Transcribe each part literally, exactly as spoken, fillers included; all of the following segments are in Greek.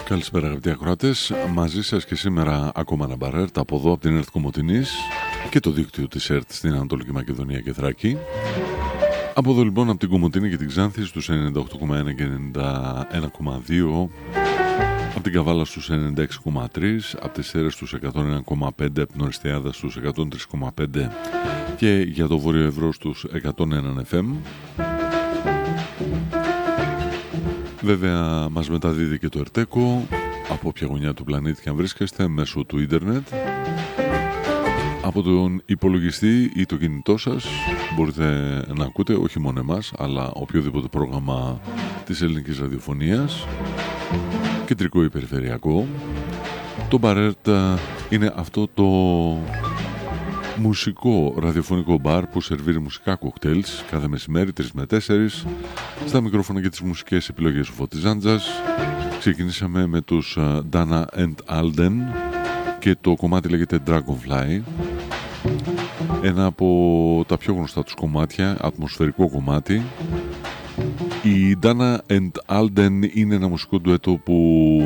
Καλησπέρα αγαπητοί ακροατές, μαζί σας και σήμερα ακόμα ένα μπαρέρτ από εδώ από την ΕΡΤ Κομοτηνής και το δίκτυο της ΕΡΤ στην Ανατολική Μακεδονία και Θράκη. Από εδώ λοιπόν από την Κομοτηνή και την Ξάνθη στους ενενήντα οκτώ κόμμα ένα και ενενήντα ένα κόμμα δύο, από την Καβάλα στους ενενήντα έξι κόμμα τρία, από τις Σέρρες στους εκατόν ένα κόμμα πέντε, από την Οριστιάδα στους εκατόν τρία κόμμα πέντε και για το Βόρειο Ευρώ στους εκατόν ένα εφ εμ. Βέβαια μας μεταδίδει και το Ερτέκο από όποια γωνιά του πλανήτη και αν βρίσκεστε μέσω του ίντερνετ, από τον υπολογιστή ή το κινητό σας μπορείτε να ακούτε όχι μόνο εμάς αλλά οποιοδήποτε πρόγραμμα της ελληνικής ραδιοφωνίας, κεντρικό ή περιφερειακό. Το Μπαρέρτ είναι αυτό το μουσικό ραδιοφωνικό μπαρ που σερβίρει μουσικά κοκτέιλς κάθε μεσημέρι τρεις με τέσσερις. Στα μικρόφωνα και τις μουσικές επιλογές ο Φώτης Ζάντζας. Ξεκινήσαμε με τους Dana and Alden και το κομμάτι λέγεται Dragonfly, ένα από τα πιο γνωστά τους κομμάτια, ατμοσφαιρικό κομμάτι. Η Dana and Alden είναι ένα μουσικό ντουέτο που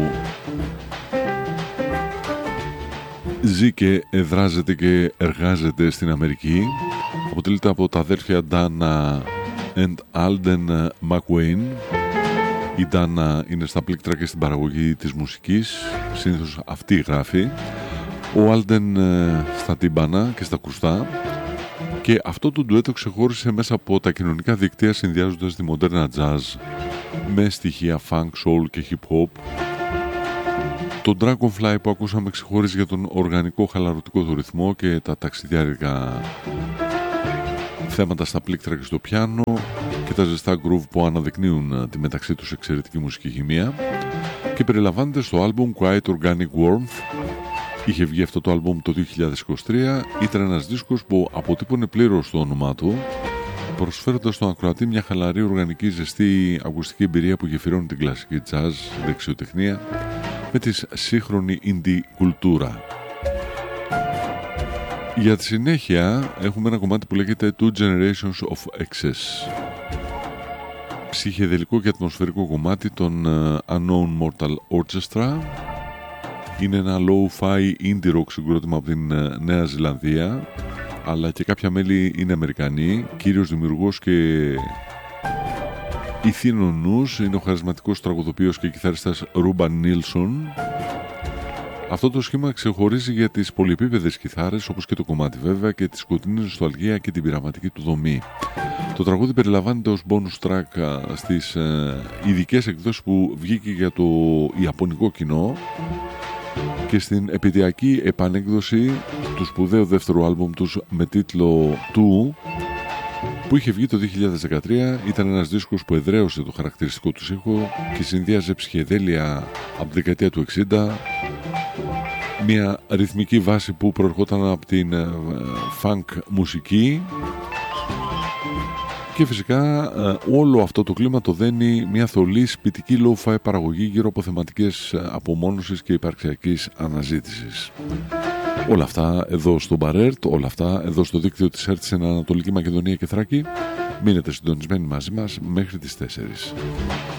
ζει και εδράζεται και εργάζεται στην Αμερική. Αποτελείται από τα αδέρφια Dana and Alden McWayne. Η Dana είναι στα πλήκτρα και στην παραγωγή της μουσικής, συνήθως αυτή γράφει. Ο Alden στα τύμπανα και στα κρουστά. Και αυτό το ντουέτο ξεχώρισε μέσα από τα κοινωνικά δικτύα, συνδυάζοντας τη μοντέρνα jazz με στοιχεία funk, soul και hip hop. Το Dragonfly που ακούσαμε ξεχώριζε για τον οργανικό χαλαρωτικό του ρυθμό και τα ταξιδιάρικα θέματα στα πλήκτρα και στο πιάνο και τα ζεστά groove που αναδεικνύουν τη μεταξύ τους εξαιρετική μουσική χημεία, και περιλαμβάνεται στο άλμπουμ Quiet Organic Warmth. Είχε βγει αυτό το άλμπουμ το δύο χιλιάδες είκοσι τρία. Ήταν ένας δίσκος που αποτύπωνε πλήρως το όνομά του, προσφέροντας στον ακροατή μια χαλαρή, οργανική, ζεστή ακουστική εμπειρία που γεφυρώνει την κλασική jazz δεξιοτεχνία με τη σύγχρονη indie κουλτούρα. Για τη συνέχεια έχουμε ένα κομμάτι που λέγεται Two Generations of Excess, ψυχεδελικό και ατμοσφαιρικό κομμάτι των Unknown Mortal Orchestra. Είναι ένα low-fi indie rock συγκρότημα από την Νέα Ζηλανδία, αλλά και κάποια μέλη είναι Αμερικανοί. Κύριος δημιουργός και ηθήνων νους είναι ο χαρισματικός τραγουδοποιός και κιθαριστάς Ρούμπαν Νίλσον. Αυτό το σχήμα ξεχωρίζει για τις πολυεπίπεδες κιθάρες, όπως και το κομμάτι βέβαια, και τη σκοτεινή νοσταλγία και την πειραματική του δομή. Το τραγούδι περιλαμβάνεται ως bonus track στις ε, ειδικές εκδόσεις που βγήκε για το ιαπωνικό κοινό και στην επαιτειακή επανέκδοση του σπουδαίου δεύτερου άλμπουμ τους με τίτλο Two, που είχε βγει το δύο χιλιάδες δεκατρία. Ήταν ένας δίσκος που εδραίωσε το χαρακτηριστικό του ήχο και συνδύαζε ψυχεδέλεια από τη δεκαετία του εξήντα, μια ρυθμική βάση που προερχόταν από την uh, funk μουσική, και φυσικά uh, όλο αυτό το κλίμα το δένει μια θολή σπιτική lo-fi παραγωγή γύρω από θεματικές απομόνωσης και υπαρξιακής αναζήτησης. Όλα αυτά εδώ στο Μπαρέρτ, όλα αυτά εδώ στο δίκτυο της ΕΡΤ στην Ανατολική Μακεδονία και Θράκη. Μείνετε συντονισμένοι μαζί μας μέχρι τις τέσσερις.